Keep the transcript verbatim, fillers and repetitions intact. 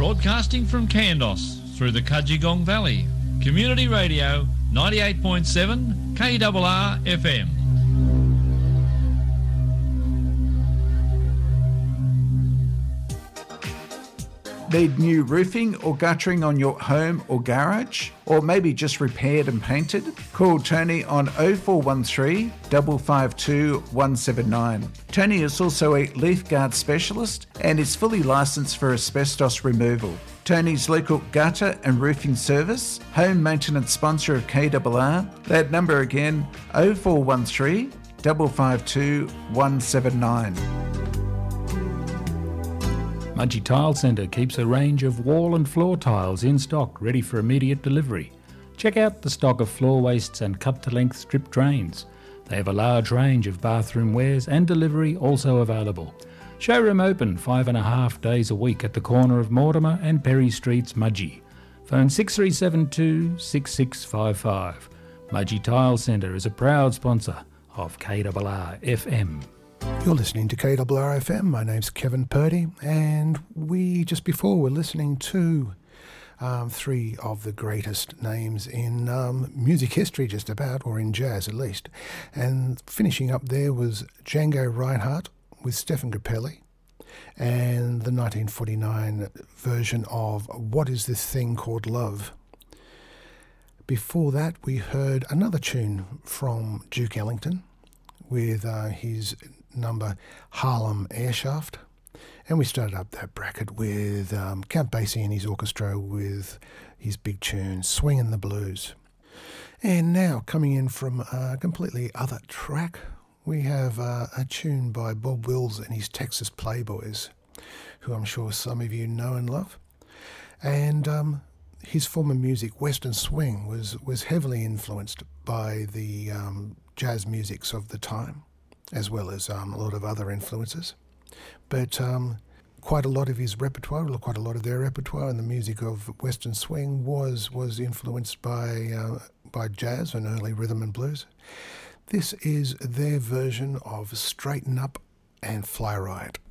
Broadcasting from Kandos through the Kudgegong Valley. Community Radio ninety-eight point seven K R R F M. Need new roofing or guttering on your home or garage? Or maybe just repaired and painted? Call Tony on oh four one three, five five two, one seven nine. Tony is also a leaf guard specialist and is fully licensed for asbestos removal. Tony's local gutter and roofing service, home maintenance sponsor of K R R. That number again, oh four one three, five five two, one seven nine. Mudgee Tile Centre keeps a range of wall and floor tiles in stock ready for immediate delivery. Check out the stock of floor wastes and cut-to-length strip drains. They have a large range of bathroom wares and delivery also available. Showroom open five and a half days a week at the corner of Mortimer and Perry Streets, Mudgee. Phone six three seven two, six six five five. Mudgee Tile Centre is a proud sponsor of K R R F M. You're listening to K R R F M. My name's Kevin Purdy, and we just before were listening to um, three of the greatest names in um, music history, just about, or in jazz at least. And finishing up there was Django Reinhardt with Stefan Grappelli, and the nineteen forty-nine version of What Is This Thing Called Love. Before that, we heard another tune from Duke Ellington with uh, his number Harlem Airshaft, and we started up that bracket with um, Count Basie and his orchestra with his big tune Swingin' the Blues. And now coming in from a completely other track, we have uh, a tune by Bob Wills and his Texas Playboys, who I'm sure some of you know and love. And um, his form of music, Western Swing, was, was heavily influenced by the um, jazz musics of the time, as well as um, a lot of other influences. But um, quite a lot of his repertoire, quite a lot of their repertoire and the music of Western Swing was was influenced by, uh, by jazz and early rhythm and blues. This is their version of Straighten Up and Fly Right.